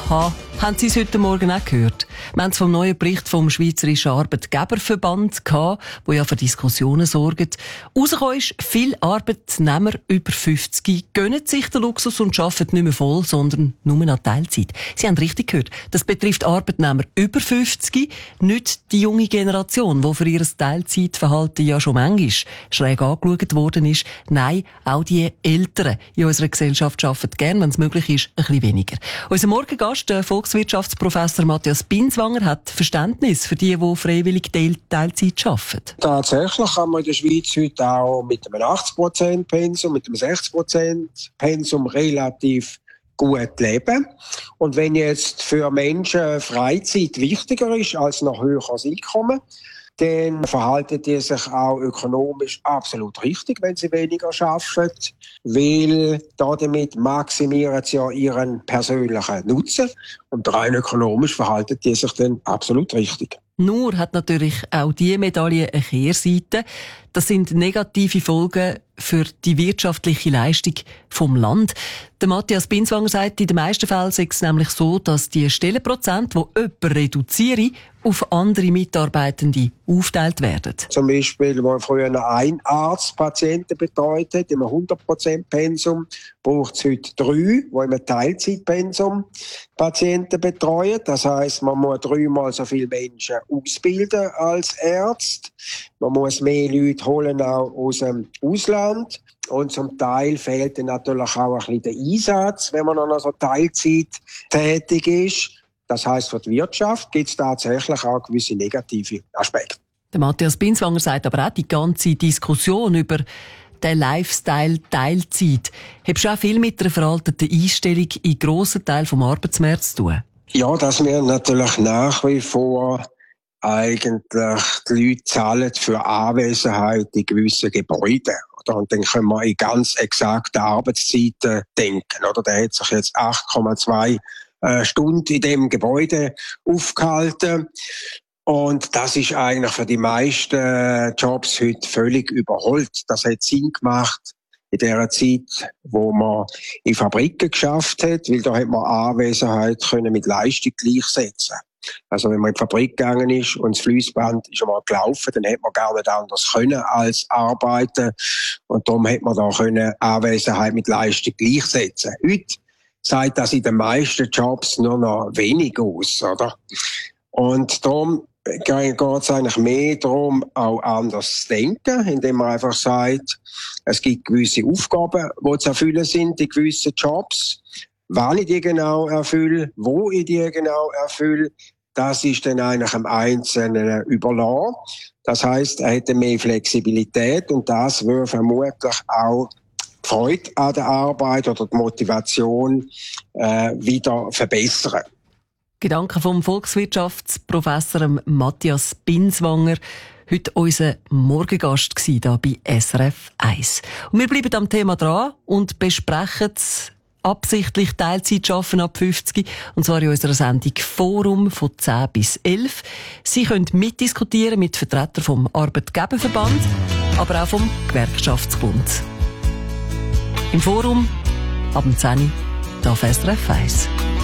Aha, haben Sie es heute Morgen auch gehört? Wir haben es vom neuen Bericht vom Schweizerischen Arbeitgeberverband gehabt, der ja für Diskussionen sorgt. Rausgekommen ist, viele Arbeitnehmer über 50 gönnen sich den Luxus und arbeiten nicht mehr voll, sondern nur noch Teilzeit. Sie haben richtig gehört, das betrifft Arbeitnehmer über 50, nicht die junge Generation, die für ihr Teilzeitverhalten ja schon manchmal schräg angeschaut worden ist. Nein, auch die Älteren in unserer Gesellschaft arbeiten gern, wenn es möglich ist, ein bisschen weniger. Unser Morgengast, der Volkswirtschaftsprofessor Matthias Binswanger, hat Verständnis für die freiwillig Teilzeit arbeiten. Tatsächlich kann man in der Schweiz heute auch mit einem 80% Pensum, mit einem 60% Pensum relativ gut leben. Und wenn jetzt für Menschen Freizeit wichtiger ist als noch höheres Einkommen, dann verhalten die sich auch ökonomisch absolut richtig, wenn sie weniger arbeiten, weil damit maximieren sie ja ihren persönlichen Nutzen und rein ökonomisch verhalten die sich dann absolut richtig. Nur hat natürlich auch diese Medaille eine Kehrseite. Das sind negative Folgen für die wirtschaftliche Leistung vom Land. Der Matthias Binswanger sagt, in den meisten Fällen sei es nämlich so, dass die Stellenprozente, die jemand reduzieren, auf andere Mitarbeitende aufgeteilt werden. Zum Beispiel, wo früher ein Arzt Patienten betreut hat, im 100% Pensum, braucht es heute 3, die im Teilzeitpensum Patienten betreuen. Das heisst, man muss 3-mal so viele Menschen ausbilden als Arzt. Man muss mehr Leute holen auch aus dem Ausland. Und zum Teil fehlt dann natürlich auch ein bisschen der Einsatz, wenn man noch so Teilzeit tätig ist. Das heisst, für die Wirtschaft gibt es tatsächlich auch gewisse negative Aspekte. Der Matthias Binswanger sagt aber auch, die ganze Diskussion über den Lifestyle Teilzeit hat schon auch viel mit einer veralteten Einstellung in grossen Teilen des Arbeitsmarkts zu tun. Ja, dass wir natürlich nach wie vor eigentlich die Leute zahlen für Anwesenheit in gewissen Gebäuden. Und dann können wir in ganz exakten Arbeitszeiten denken. Oder der hat sich jetzt 8,2 Stunden in dem Gebäude aufgehalten. Und das ist eigentlich für die meisten Jobs heute völlig überholt. Das hat Sinn gemacht in der Zeit, wo man in Fabriken geschafft hat, weil da hat man Anwesenheit können mit Leistung gleichsetzen. Also wenn man in die Fabrik gegangen ist und das Fliessband ist einmal gelaufen, dann hätte man gar nicht anders können als arbeiten. Und darum hätte man da können Anwesenheit mit Leistung gleichsetzen. Heute sagt das in den meisten Jobs nur noch wenig aus, oder? Und darum geht es eigentlich mehr darum, auch anders zu denken, indem man einfach sagt, es gibt gewisse Aufgaben, die zu erfüllen sind in gewissen Jobs. Wann ich die genau erfülle, wo ich die genau erfülle, das ist dann eigentlich dem Einzelnen überlassen. Das heisst, er hätte mehr Flexibilität und das würde vermutlich auch die Freude an der Arbeit oder die Motivation wieder verbessern. Gedanken vom Volkswirtschaftsprofessor Matthias Binswanger, heute unser Morgengast gsi da bei SRF 1. Und wir bleiben am Thema dran und besprechen absichtlich Teilzeit arbeiten ab 50, und zwar in unserer Sendung Forum von 10 bis 11. Sie können mitdiskutieren mit Vertretern vom Arbeitgeberverband, aber auch vom Gewerkschaftsbund. Im Forum ab 10 Uhr auf SRF 1.